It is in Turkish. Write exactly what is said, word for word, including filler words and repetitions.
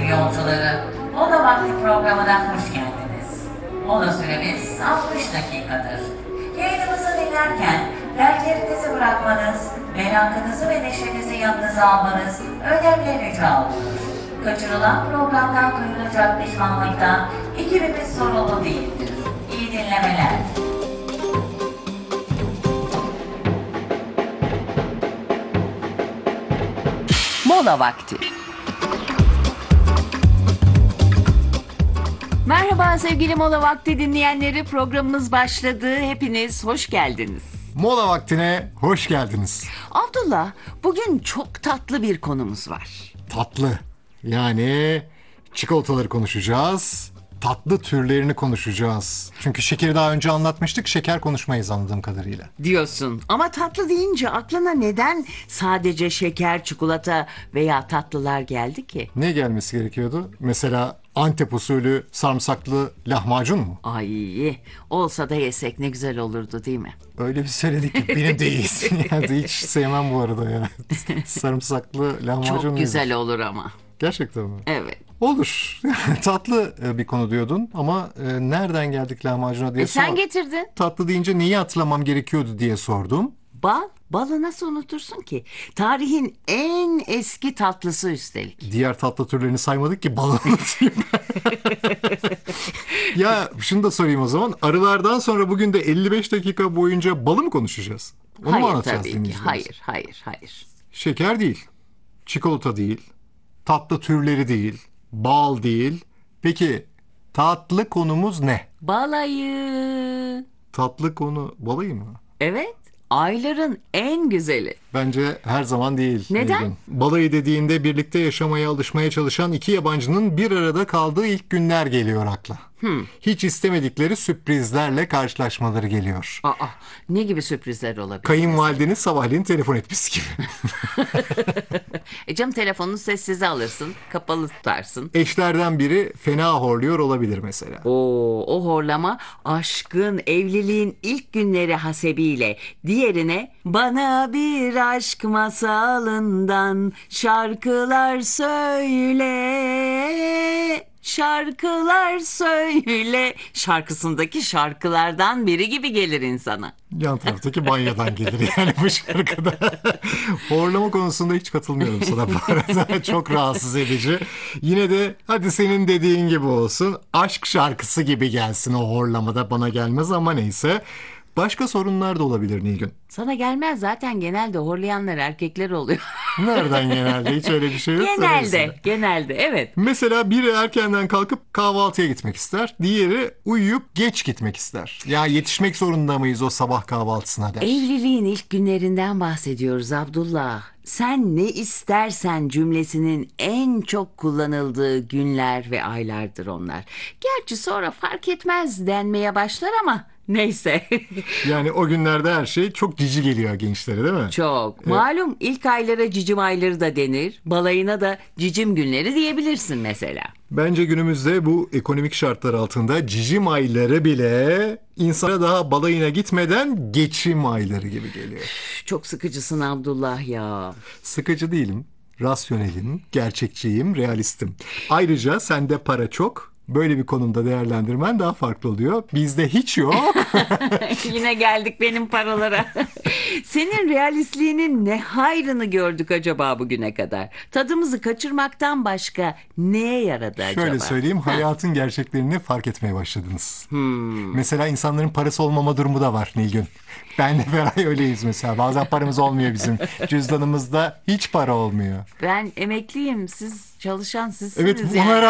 yolcuları, Moda Vakti programına hoş geldiniz. Moda süremiz altmış dakikadır. Yayınımızı dinlerken dertlerinizi bırakmanız, merakınızı ve neşenizi yanınıza almanız önemli rica olunur. Kaçırılan programdan duyulacak pişmanlıktan ekibimiz sorumlu değildir. İyi dinlemeler. Mola vakti. Merhaba sevgili Mola Vakti dinleyenleri, programımız başladı. Hepiniz hoş geldiniz. Mola vaktine hoş geldiniz. Abdullah, bugün çok tatlı bir konumuz var. Tatlı. Yani çikolataları konuşacağız. Tatlı türlerini konuşacağız. Çünkü şekeri daha önce anlatmıştık. Şeker konuşmayız anladığım kadarıyla. Diyorsun ama tatlı deyince aklına neden sadece şeker, çikolata veya tatlılar geldi ki? Ne gelmesi gerekiyordu? Mesela Antep usulü sarımsaklı lahmacun mu? Ay, olsa da yesek ne güzel olurdu değil mi? Öyle bir söyledik ki benim de iyisin. Yani hiç sevmem bu arada ya. Sarımsaklı lahmacun Çok nedir? güzel olur ama. Gerçekten mi? Evet. Olur. Tatlı bir konu diyordun ama nereden geldik lahmacuna diye E sen sor. getirdin. Tatlı deyince neyi hatırlamam gerekiyordu diye sordum. Bal. Balı nasıl unutursun ki? Tarihin en eski tatlısı üstelik. Diğer tatlı türlerini saymadık ki balı unutayım. Ya şunu da sorayım o zaman. Arılardan sonra bugün de elli beş dakika boyunca balı mı konuşacağız? Onu mu Hayır anlatacağız tabii ki. dinleyicilerimize? Hayır, hayır, hayır. Şeker değil. Çikolata değil. Tatlı türleri değil. Bal değil. Peki tatlı konumuz ne? Balayı. Tatlı konu balayı mı? Evet. Ayların en güzeli. Bence her zaman değil. Neden? Nilgün. Balayı dediğinde birlikte yaşamaya alışmaya çalışan iki yabancının bir arada kaldığı ilk günler geliyor akla. Hmm. Hiç istemedikleri sürprizlerle karşılaşmaları geliyor. Aa, ne gibi sürprizler olabilir? Kayınvalideniz sabahleyin telefon etmesi gibi. E canım, telefonunu sessize alırsın, kapalı tutarsın. Eşlerden biri fena horluyor olabilir mesela. Oo, o horlama aşkın, evliliğin ilk günleri hasebiyle diğerine bana bir aşk masalından şarkılar söyle, şarkılar söyle şarkısındaki şarkılardan biri gibi gelir insana. Yan taraftaki banyodan gelir yani bu şarkıda. Horlama konusunda hiç katılmıyorum sana bu arada. Çok rahatsız edici. Yine de hadi senin dediğin gibi olsun. Aşk şarkısı gibi gelsin o horlamada, bana gelmez ama neyse. Başka sorunlar da olabilir Nilgün. Sana gelmez, zaten genelde horlayanlar erkekler oluyor. Nereden genelde? Hiç öyle bir şey yok. Genelde, genelde evet. Mesela biri erkenden kalkıp kahvaltıya gitmek ister. Diğeri uyuyup geç gitmek ister. Ya yetişmek zorunda mıyız o sabah kahvaltısına der. Evliliğin ilk günlerinden bahsediyoruz Abdullah. Sen ne istersen cümlesinin en çok kullanıldığı günler ve aylardır onlar. Gerçi sonra fark etmez denmeye başlar ama neyse. Yani o günlerde her şey çok cici geliyor gençlere, değil mi? Çok. Malum ilk aylara cicim ayları da denir. Balayına da cicim günleri diyebilirsin mesela. Bence günümüzde bu ekonomik şartlar altında cicim ayları bile insana daha balayına gitmeden geçim ayları gibi geliyor. Çok sıkıcısın Abdullah ya. Sıkıcı değilim. Rasyonelim, gerçekçiyim, realistim. Ayrıca sende para çok. Böyle bir konumda değerlendirmen daha farklı oluyor. Bizde hiç yok. Yine geldik benim paralara. Senin realistliğinin ne hayrını gördük acaba bugüne kadar? Tadımızı kaçırmaktan başka neye yaradı acaba? Şöyle söyleyeyim, hayatın gerçeklerini fark etmeye başladınız. Hmm. Mesela insanların parası olmama durumu da var Nilgün. Ben de Feray öyleyiz mesela. Bazen paramız olmuyor bizim. Cüzdanımızda hiç para olmuyor. Ben emekliyim. Siz çalışan sizsiniz Evet, yani. ona